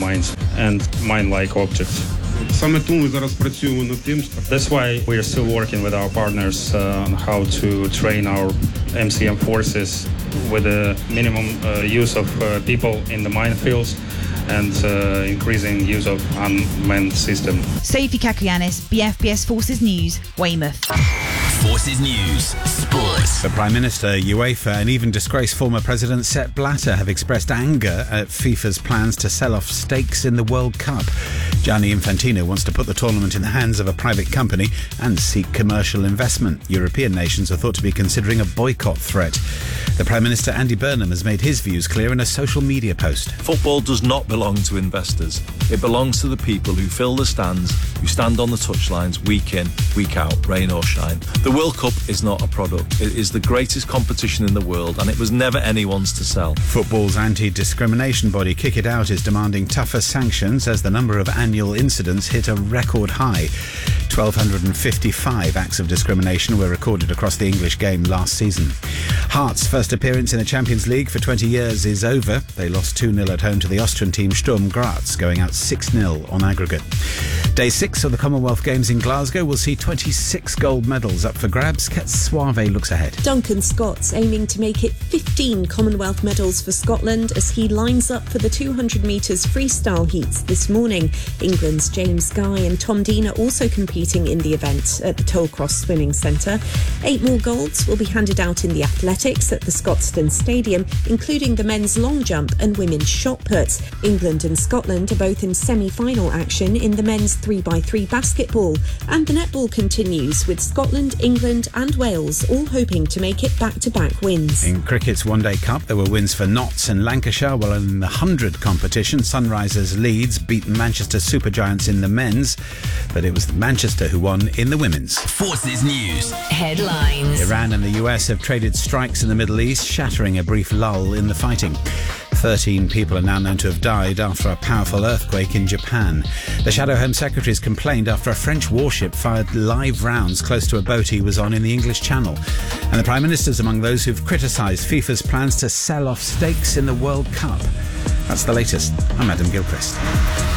mines and mine-like objects. Саме тому ми зараз працюємо над тим. That's why we are still working with our partners on how to train our MCM forces with a minimum use of people in the minefields and increasing use of unmanned system. Sophie Kakianis, BFBS Forces News, Weymouth. Forces News, Sports. The Prime Minister, UEFA and even disgraced former President Sepp Blatter have expressed anger at FIFA's plans to sell off stakes in the World Cup. Gianni Infantino wants to put the tournament in the hands of a private company and seek commercial investment. European nations are thought to be considering a boycott threat. The Prime Minister, Andy Burnham, has made his views clear in a social media post. Football does not belong to investors. It belongs to the people who fill the stands, who stand on the touchlines week in, week out, rain or shine. The World Cup is not a product. It is the greatest competition in the world, and it was never anyone's to sell. Football's anti-discrimination body Kick It Out is demanding tougher sanctions as the number of annual incidents hit a record high. 1,255 acts of discrimination were recorded across the English game last season. Hearts' first appearance in the Champions League for 20 years is over. They lost 2-0 at home to the Austrian team Sturm Graz, going out 6-0 on aggregate. Day 6 of the Commonwealth Games in Glasgow will see 26 gold medals up for grabs. Ket Suave looks ahead. Duncan Scott's aiming to make it 15 Commonwealth medals for Scotland as he lines up for the 200 metres freestyle heats this morning. England's James Guy and Tom Dean are also competing in the event at the Tollcross Swimming Centre. 8 more golds will be handed out in the athletics at the Scotstoun Stadium, including the men's long jump and women's shot put. England and Scotland are both in semi-final action in the men's 3x3 basketball, and the netball continues with Scotland, England and Wales all hoping to make it back-to-back wins. In cricket's One Day Cup, there were wins for Notts and Lancashire, while in the 100 competition, Sunrisers Leeds beat Manchester Supergiants in the men's, but it was Manchester who won in the women's. Forces News, Headlines. Iran and the US have traded strikes in the Middle East, shattering a brief lull in the fighting. 13 people are now known to have died after a powerful earthquake in Japan. The Shadow Home Secretary has complained after a French warship fired live rounds close to a boat he was on in the English Channel. And the Prime Minister's among those who've criticised FIFA's plans to sell off stakes in the World Cup. That's the latest. I'm Adam Gilchrist.